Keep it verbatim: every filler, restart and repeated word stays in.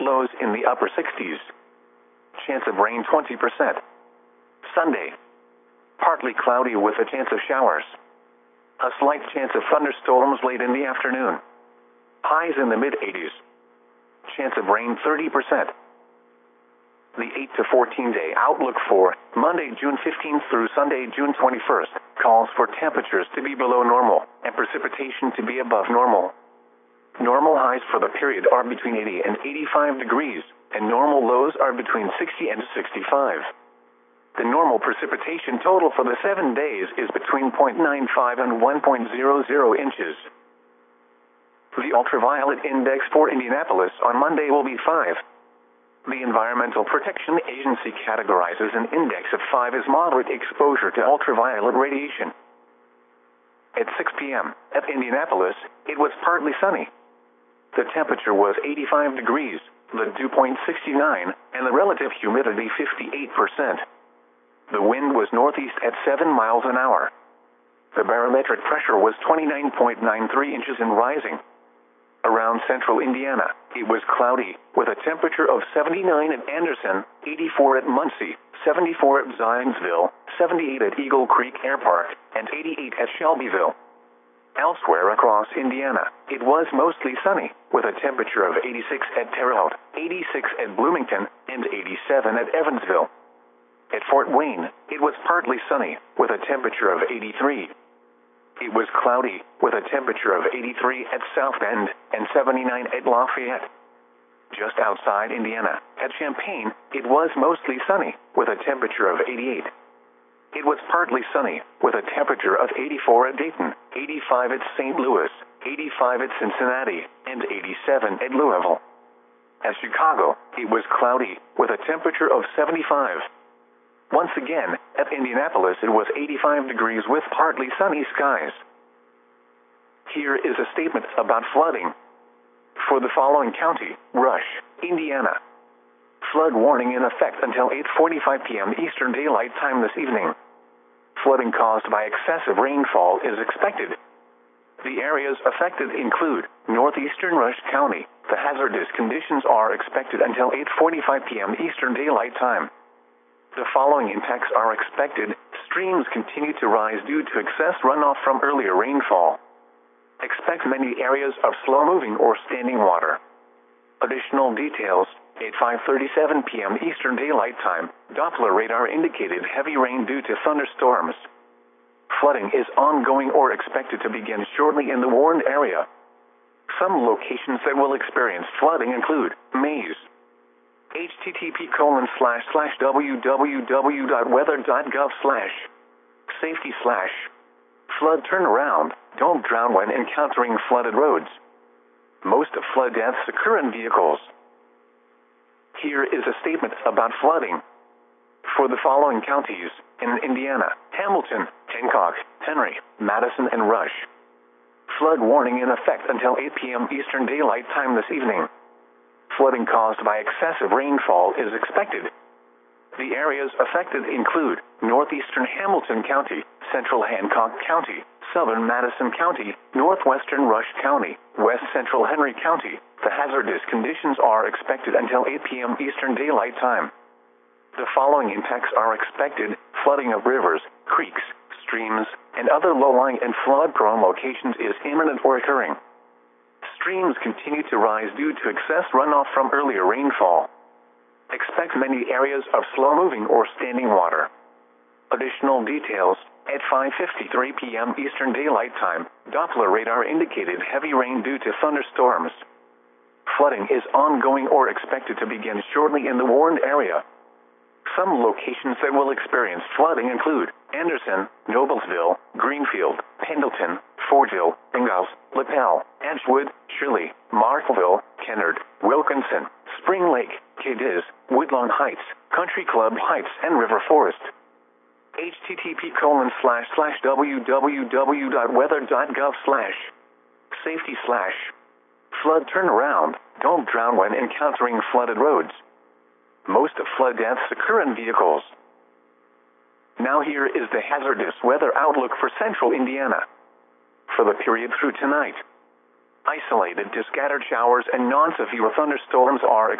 lows in the upper sixties. Chance of rain twenty percent. Sunday. Partly cloudy with a chance of showers. A slight chance of thunderstorms late in the afternoon. Highs in the mid-eighties. Chance of rain thirty percent. The eight to fourteen day outlook for Monday, June fifteenth through Sunday, June twenty-first, calls for temperatures to be below normal and precipitation to be above normal. Normal highs for the period are between eighty and eighty-five degrees, and normal lows are between sixty and sixty-five. The normal precipitation total for the seven days is between zero point nine five and one point zero zero inches. The ultraviolet index for Indianapolis on Monday will be five. The Environmental Protection Agency categorizes an index of five as moderate exposure to ultraviolet radiation. At six p m at Indianapolis, it was partly sunny. The temperature was eighty-five degrees, the dew point sixty-nine, and the relative humidity fifty-eight percent. The wind was northeast at seven miles an hour. The barometric pressure was twenty-nine point nine three inches and rising. Around central Indiana, it was cloudy, with a temperature of seventy-nine at Anderson, eighty-four at Muncie, seventy-four at Zionsville, seventy-eight at Eagle Creek Air Park, and eighty-eight at Shelbyville. Elsewhere across Indiana, it was mostly sunny, with a temperature of eighty-six at Terre Haute, eighty-six at Bloomington, and eighty-seven at Evansville. At Fort Wayne, it was partly sunny, with a temperature of eighty-three. It was cloudy, with a temperature of eighty-three at South Bend and seventy-nine at Lafayette. Just outside Indiana, at Champaign, it was mostly sunny, with a temperature of eighty-eight. It was partly sunny, with a temperature of eighty-four at Dayton, eighty-five at Saint Louis, eighty-five at Cincinnati, and eighty-seven at Louisville. At Chicago, it was cloudy, with a temperature of seventy-five. Once again, at Indianapolis it was eighty-five degrees with partly sunny skies. Here is a statement about flooding. For the following county, Rush, Indiana. Flood warning in effect until eight forty-five p m Eastern Daylight Time this evening. Flooding caused by excessive rainfall is expected. The areas affected include northeastern Rush County. The hazardous conditions are expected until eight forty-five p m Eastern Daylight Time. The following impacts are expected. Streams continue to rise due to excess runoff from earlier rainfall. Expect many areas of slow-moving or standing water. Additional details. At five thirty-seven p m Eastern Daylight Time, Doppler radar indicated heavy rain due to thunderstorms. Flooding is ongoing or expected to begin shortly in the warned area. Some locations that will experience flooding include Mays. http colon slash slash www.weather.gov slash safety slash flood turnaround. Don't drown when encountering flooded roads. Most flood deaths occur in vehicles. Here is a statement about flooding. For the following counties in Indiana: Hamilton, Hancock, Henry, Madison, and Rush. Flood warning in effect until eight p m Eastern Daylight Time this evening. Flooding caused by excessive rainfall is expected. The areas affected include northeastern Hamilton County, central Hancock County, southern Madison County, northwestern Rush County, west central Henry County. The hazardous conditions are expected until eight p m Eastern Daylight Time. The following impacts are expected: flooding of rivers, creeks, streams, and other low-lying and flood-prone locations is imminent or occurring. Streams continue to rise due to excess runoff from earlier rainfall. Expect many areas of slow-moving or standing water. Additional details. At five fifty-three p m Eastern Daylight Time, Doppler radar indicated heavy rain due to thunderstorms. Flooding is ongoing or expected to begin shortly in the warned area. Some locations that will experience flooding include Anderson, Noblesville, Greenfield, Pendleton, Fordville, Ingalls, Lapel, Edgewood, Shirley, Markville, Kennard, Wilkinson, Spring Lake, Cadiz, Woodlawn Heights, Country Club Heights, and River Forest. http colon slash slash www.weather.gov slash safety slash flood turnaround. Don't drown when encountering flooded roads. Most flood deaths occur in vehicles. Now here is the hazardous weather outlook for central Indiana. For the period through tonight, isolated to scattered showers and non-severe thunderstorms are